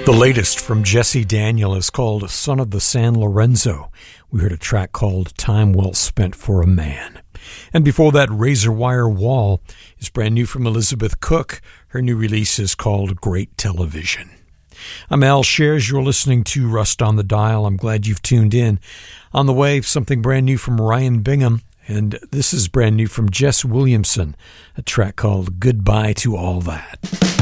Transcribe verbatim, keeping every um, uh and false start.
The latest from Jesse Daniel is called Son of the San Lorenzo. We heard a track called Time Well Spent for a Man. And before that, Razor Wire Wall is brand new from Elizabeth Cook. Her new release is called Great Television. I'm Al Shares. You're listening to Rust on the Dial. I'm glad you've tuned in. On the way, something brand new from Ryan Bingham. And this is brand new from Jess Williamson, a track called Goodbye to All That.